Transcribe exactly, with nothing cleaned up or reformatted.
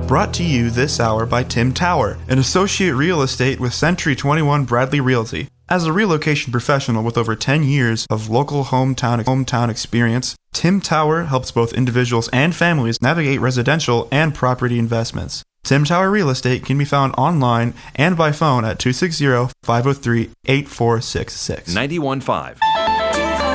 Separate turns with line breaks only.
Brought to you this hour by Tim Tower, an associate real estate with Century twenty-one Bradley Realty. As a relocation professional with over ten years of local hometown hometown experience, Tim Tower helps both individuals and families navigate residential and property investments. Tim Tower Real Estate can be found online and by phone at two six zero, five zero three, eight four six six.
ninety-one point five